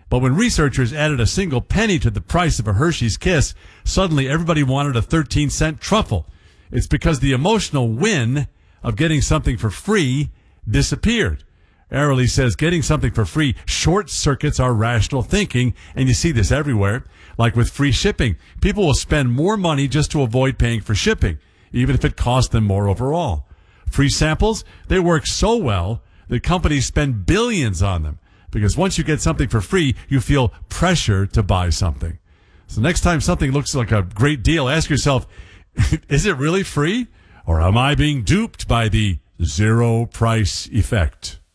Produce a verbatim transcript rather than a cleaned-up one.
But when researchers added a single penny to the price of a Hershey's Kiss, suddenly everybody wanted a thirteen cent truffle. It's because the emotional win of getting something for free disappeared. Airily says getting something for free short circuits our rational thinking, and you see this everywhere. Like with free shipping, people will spend more money just to avoid paying for shipping, even if it costs them more overall. Free samples, they work so well that companies spend billions on them, because once you get something for free, you feel pressure to buy something. So next time something looks like a great deal, ask yourself, is it really free? Or am I being duped by the zero price effect?